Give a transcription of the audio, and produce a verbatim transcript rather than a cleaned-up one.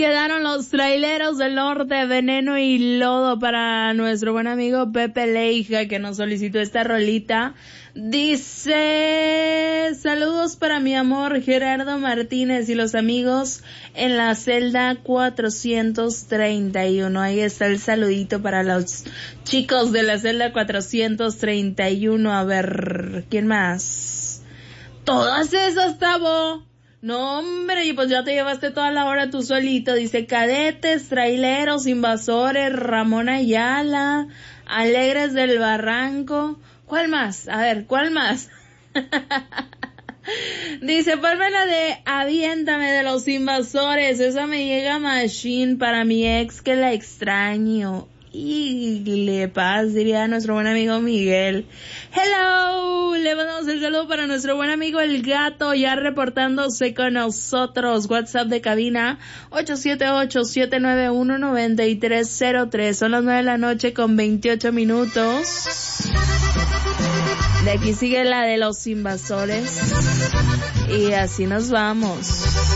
Quedaron los traileros del norte, Veneno y Lodo, para nuestro buen amigo Pepe Leija, que nos solicitó esta rolita. Dice, saludos para mi amor Gerardo Martínez y los amigos en la celda cuatrocientos treinta y uno. Ahí está el saludito para los chicos de la celda cuatrocientos treinta y uno. A ver, ¿quién más? Todas esas, Tavo. No, hombre, y pues ya te llevaste toda la hora tú solito. Dice, cadetes, traileros, invasores, Ramón Ayala, Alegres del Barranco. ¿Cuál más? A ver, ¿cuál más? Dice, ponme la de Aviéntame de los Invasores. Esa me llega machine para mi ex que la extraño. Y le paz, diría nuestro buen amigo Miguel. Hello, le mandamos el saludo para nuestro buen amigo El Gato, ya reportándose con nosotros. WhatsApp de cabina ocho siete ocho, siete nueve uno, nueve tres cero tres. Son las nueve de la noche con veintiocho minutos. De aquí sigue la de los Invasores y así nos vamos.